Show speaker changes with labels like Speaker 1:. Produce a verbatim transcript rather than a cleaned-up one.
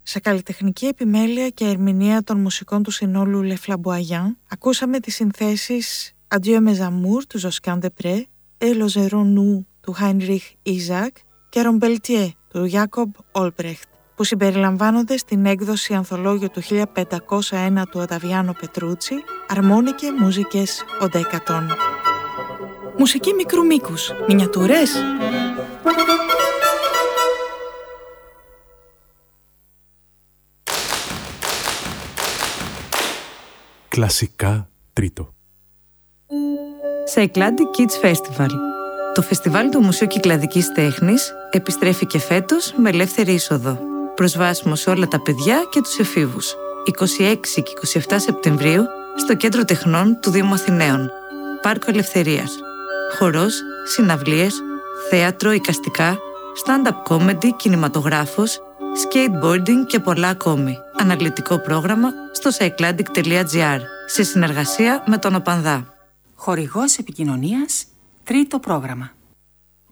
Speaker 1: Σε καλλιτεχνική επιμέλεια και ερμηνεία των μουσικών του συνόλου Le Flamboyant, ακούσαμε τις συνθέσεις Adieu mes amours του Josquin des Prés, Et le zéro nous του Heinrich Isaac και Rombeltier του Jacob Olbrecht, που συμπεριλαμβάνονται στην έκδοση ανθολόγιο του χίλια πεντακόσια ένα του Οταβιάνο Πετρούτσι, Αρμόνικε Μούζικες Οντεκατόν. Μουσική μικρού μήκους, μινιατούρες.
Speaker 2: Κλασικά τρίτο.
Speaker 3: Cycladic Kids Festival. Το φεστιβάλ του Μουσείου Κυκλαδικής Τέχνης επιστρέφει και φέτος με ελεύθερη είσοδο. Προσβάσιμο σε όλα τα παιδιά και τους εφήβους. είκοσι έξι και είκοσι επτά Σεπτεμβρίου στο Κέντρο Τεχνών του Δήμου Αθηναίων. Πάρκο Ελευθερίας. Χορός, συναυλίες, θέατρο, εικαστικά, stand-up comedy, κινηματογράφος, skateboarding και πολλά ακόμη. Αναλυτικό πρόγραμμα στο cycladic τελεία gr σε συνεργασία με τον ΟΠΑΝΔΑ.
Speaker 4: Χορηγός επικοινωνίας, τρίτο πρόγραμμα.